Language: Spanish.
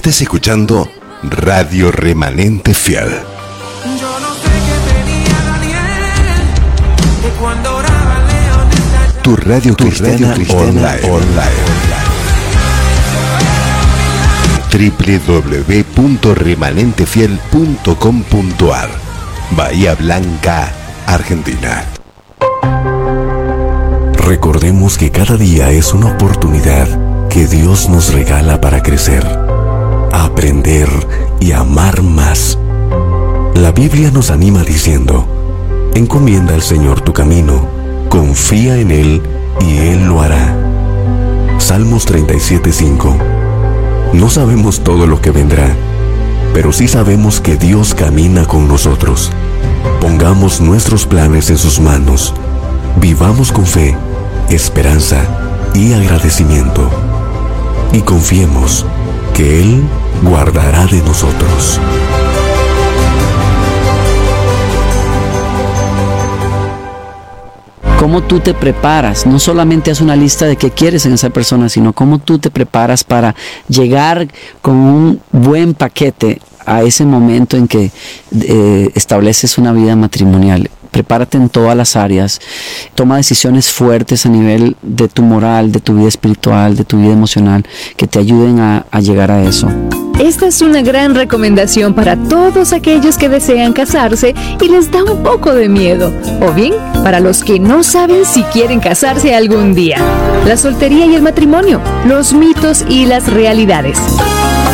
Estás escuchando Radio Remanente Fiel. Yo no sé qué tenía Daniel, que cuando oraba León. Tu radio cristiana online. www.remanentefiel.com.ar Bahía Blanca, Argentina. Recordemos que cada día es una oportunidad que Dios nos regala para crecer, aprender y amar más. La Biblia nos anima diciendo: encomienda al Señor tu camino, confía en Él y Él lo hará. Salmos 37:5. No sabemos todo lo que vendrá, pero sí sabemos que Dios camina con nosotros. Pongamos nuestros planes en sus manos. Vivamos con fe, esperanza y agradecimiento. Y confiemos que Él guardará de nosotros. Cómo tú te preparas, no solamente haz una lista de qué quieres en esa persona, sino cómo tú te preparas para llegar con un buen paquete a ese momento en que estableces una vida matrimonial. Prepárate en todas las áreas, toma decisiones fuertes a nivel de tu moral, de tu vida espiritual, de tu vida emocional, que te ayuden a llegar a eso. Esta es una gran recomendación para todos aquellos que desean casarse y les da un poco de miedo, o bien para los que no saben si quieren casarse algún día. La soltería y el matrimonio, los mitos y las realidades.